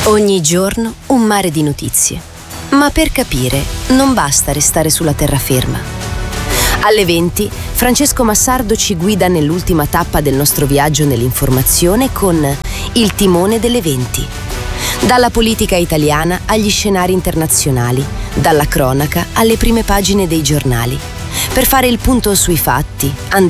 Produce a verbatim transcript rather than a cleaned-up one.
Ogni giorno un mare di notizie. Ma per capire non basta restare sulla terraferma. Alle venti Francesco Massardo ci guida nell'ultima tappa del nostro viaggio nell'informazione con Il timone delle venti. Dalla politica italiana agli scenari internazionali, dalla cronaca alle prime pagine dei giornali. Per fare il punto sui fatti,